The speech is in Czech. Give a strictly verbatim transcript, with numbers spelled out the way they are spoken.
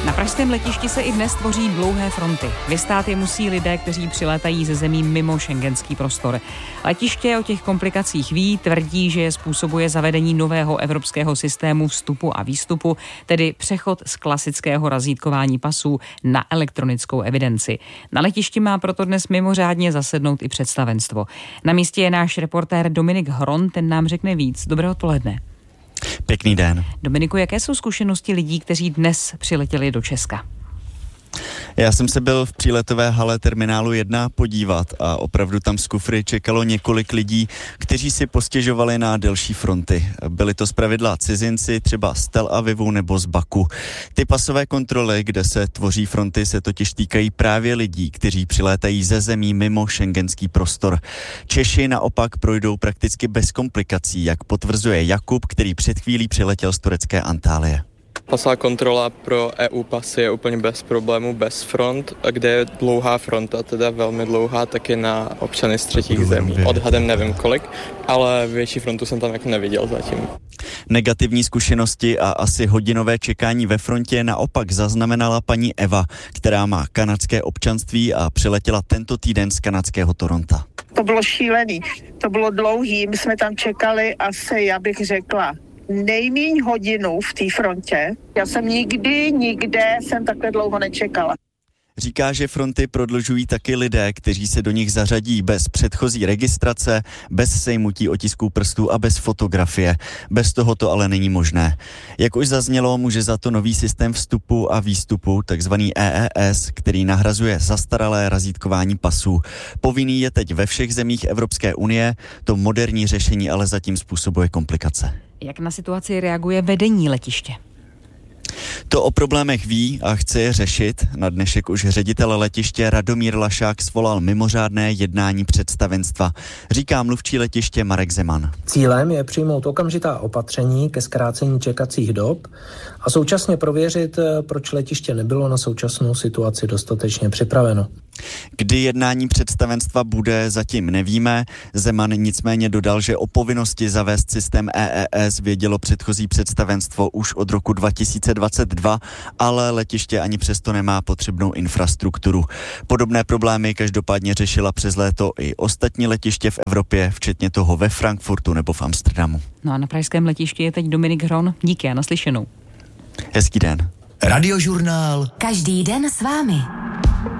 Na pražském letišti se i dnes tvoří dlouhé fronty. Vystát je musí lidé, kteří přilétají ze zemí mimo schengenský prostor. Letiště o těch komplikacích ví, tvrdí, že je způsobuje zavedení nového evropského systému vstupu a výstupu, tedy přechod z klasického razítkování pasů na elektronickou evidenci. Na letišti má proto dnes mimořádně zasednout i představenstvo. Na místě je náš reportér Dominik Hron, ten nám řekne víc. Dobré odpoledne. Pěkný den. Dominiku, jaké jsou zkušenosti lidí, kteří dnes přiletěli do Česka? Já jsem se byl v příletové hale terminálu jedna podívat a opravdu tam z kufry čekalo několik lidí, kteří si postěžovali na delší fronty. Byli to zpravidla cizinci, třeba z Tel Avivu nebo z Baku. Ty pasové kontroly, kde se tvoří fronty, se totiž týkají právě lidí, kteří přilétají ze zemí mimo schengenský prostor. Češi naopak projdou prakticky bez komplikací, jak potvrzuje Jakub, který před chvílí přiletěl z turecké Antálie. Pasová kontrola pro E U pasy je úplně bez problémů, bez front, a kde je dlouhá fronta, teda velmi dlouhá, taky na občany z třetích zemí. Odhadem nevím kolik, ale větší frontu jsem tam jako neviděl zatím. Negativní zkušenosti a asi hodinové čekání ve frontě naopak zaznamenala paní Eva, která má kanadské občanství a přiletěla tento týden z kanadského Toronta. To bylo šílený, to bylo dlouhý, my jsme tam čekali asi, já bych řekla, nejméně hodinu v té frontě. Já jsem nikdy, nikde jsem takhle dlouho nečekala. Říká, že fronty prodlužují taky lidé, kteří se do nich zařadí bez předchozí registrace, bez sejmutí otisků prstů a bez fotografie. Bez toho to ale není možné. Jak už zaznělo, může za to nový systém vstupu a výstupu, takzvaný E E S, který nahrazuje zastaralé razítkování pasů. Povinný je teď ve všech zemích Evropské unie, to moderní řešení ale zatím způsobuje komplikace. Jak na situaci reaguje vedení letiště? To o problémech ví a chce je řešit. Na dnešek už ředitel letiště Radomír Lašák svolal mimořádné jednání představenstva, říká mluvčí letiště Marek Zeman. Cílem je přijmout okamžitá opatření ke zkrácení čekacích dob a současně prověřit, proč letiště nebylo na současnou situaci dostatečně připraveno. Kdy jednání představenstva bude, zatím nevíme. Zeman nicméně dodal, že o povinnosti zavést systém E E S vědělo předchozí představenstvo už od roku dva tisíce dvacet dva, ale letiště ani přesto nemá potřebnou infrastrukturu. Podobné problémy každopádně řešila přes léto i ostatní letiště v Evropě, včetně toho ve Frankfurtu nebo v Amsterdamu. No a na pražském letišti je teď Dominik Hron. Díky a naslyšenou. Hezký den. Radiožurnál. Každý den s vámi.